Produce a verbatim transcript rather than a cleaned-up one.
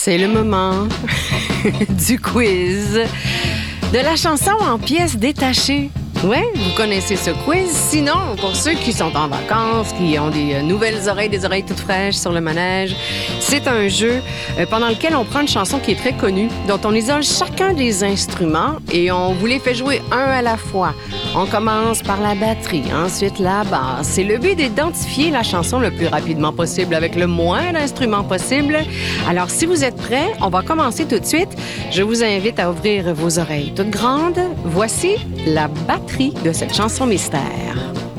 C'est le moment du quiz de la chanson en pièces détachées. Oui, vous connaissez ce quiz. Sinon, pour ceux qui sont en vacances, qui ont des nouvelles oreilles, des oreilles toutes fraîches sur le manège, c'est un jeu pendant lequel on prend une chanson qui est très connue, dont on isole chacun des instruments et on vous les fait jouer un à la fois. On commence par la batterie, ensuite la basse. Et le but est d'identifier la chanson le plus rapidement possible avec le moins d'instruments possible. Alors, si vous êtes prêts, on va commencer tout de suite. Je vous invite à ouvrir vos oreilles toutes grandes. Voici la batterie de cette chanson mystère.